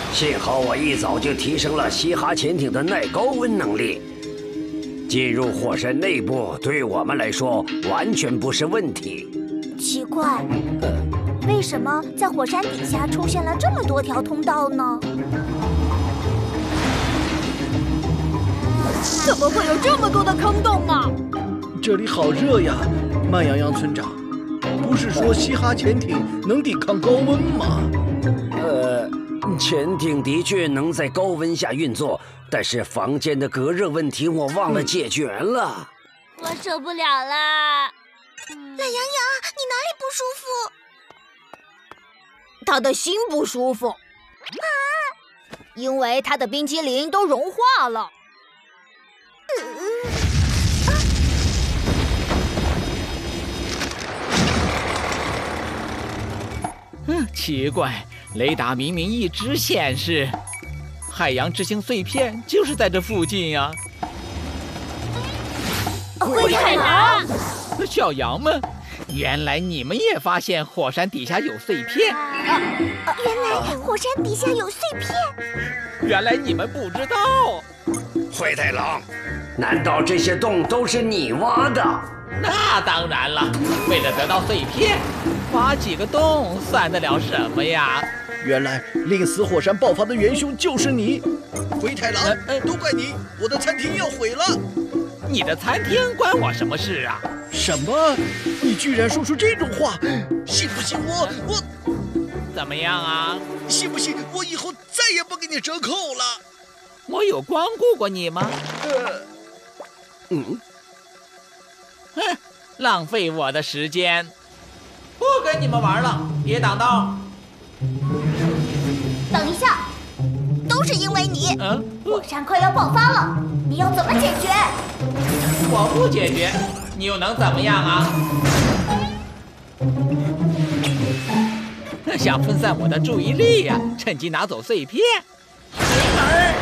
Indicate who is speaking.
Speaker 1: 幸好我一早就提升了嘻哈潜艇的耐高温能力，进入火山内部对我们来说完全不是问题。
Speaker 2: 奇怪，为什么在火山底下出现了这么多条通道呢？
Speaker 3: 怎么会有这么多的坑洞啊？
Speaker 4: 这里好热呀，慢羊羊村长，不是说嘻哈潜艇能抵抗高温吗？
Speaker 1: 潜艇的确能在高温下运作，但是房间的隔热问题我忘了解决了。
Speaker 2: 我受不了了。懒羊羊，你哪里不舒服？
Speaker 3: 他的心不舒服。因为他的冰淇淋都融化了。
Speaker 5: 奇怪，雷达明明一直显示海洋之星碎片就是在这附近呀。
Speaker 2: 灰太狼，
Speaker 5: 小羊们，原来你们也发现火山底下有碎片。
Speaker 2: 原来火山底下有碎片。
Speaker 5: 原来你们不知道。
Speaker 1: 灰太狼，难道这些洞都是你挖的？
Speaker 5: 那当然了，为了得到碎片，挖几个洞算得了什么呀？
Speaker 4: 原来令死火山爆发的元凶就是你，灰太狼，都怪你，我的餐厅要毁了。
Speaker 5: 你的餐厅关我什么事啊？
Speaker 4: 什么？你居然说出这种话？信不信我？
Speaker 5: 怎么样啊？
Speaker 4: 信不信我以后再也不给你折扣了？
Speaker 5: 我有光顾过你吗？哼，浪费我的时间，不跟你们玩了，别挡道。
Speaker 2: 等一下，都是因为你。火山快要爆发了，你要怎么解决？
Speaker 5: 我不解决，你又能怎么样啊？想分散我的注意力呀，趁机拿走碎片。没门儿！